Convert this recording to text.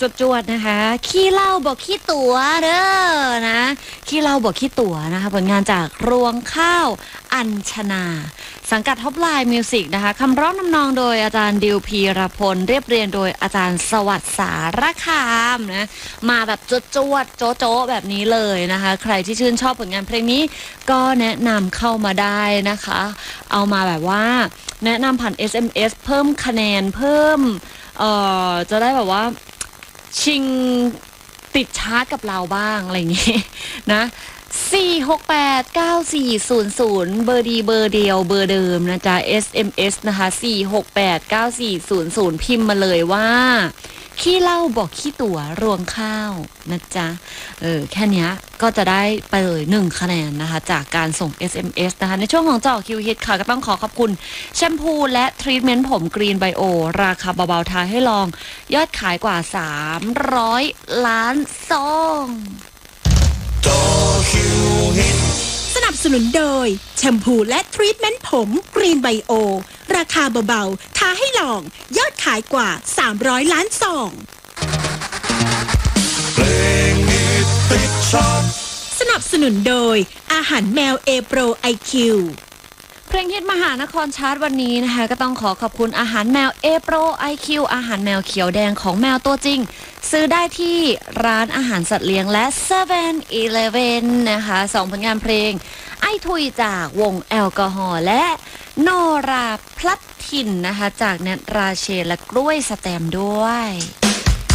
จวดๆนะคะขี้เหล้าบอกขี้ตั๋วเด้อนะขี้เหล้าบอกขี้ตั๋วนะคะผลงานจากรวงข้าวอัญชนาสังกัดท็อปไลน์มิวสิกนะคะคำร้องนำนองโดยอาจารย์ดิวพีรพลเรียบเรียงโดยอาจารย์สวัสดิ์สารคามนะมาแบบจวดโจ๊ะแบบนี้เลยนะคะใครที่ชื่นชอบผลงานเพลงนี้ก็แนะนำเข้ามาได้นะคะเอามาแบบว่าแนะนำผ่าน SMS เพิ่มคะแนนเพิ่มจะได้แบบว่าชิงติดชาร์ตกับเราบ้างอะไรอย่างงี้นะ4689400เบอร์ดีเบอร์เดียวเบอร์เดิมนะจ๊ะ SMS นะคะ4689400พิมพ์มาเลยว่าขี้เหล้าบอกขี้ตั๋วรวงข้าวนะจ๊ะแค่นี้ก็จะได้ไปเลย1คะแนนนะคะจากการส่ง SMS นะคะในช่วงของเจาะคิวฮิตค่ะก็ต้องขอขอบคุณแชมพูและทรีทเมนต์ผมกรีนไบโอราคาเบาๆทาให้ลองยอดขายกว่า300ล้านซองสนับสนุนโดยแชมพูและทรีทเมนต์ผมกรีนไบโอราคาเบาๆทาให้ลองยอดขายกว่า300ล้านซองเพลงฮิตติดชอบสนับสนุนโดยอาหารแมวเอโปรไอคิวเพลงฮิตมหานครชาร์ตวันนี้นะคะก็ต้องขอขอบคุณอาหารแมวเอโปรไอคิวอาหารแมวเขียวแดงของแมวตัวจริงซื้อได้ที่ร้านอาหารสัตว์เลี้ยงและ 7-Eleven นะคะ2ผลงานเพลงไอทุยจากวงแอลกอฮอล์และโนราพลัดถิ่นนะคะจากแนทราเชนและกล้วยสแตมด้วย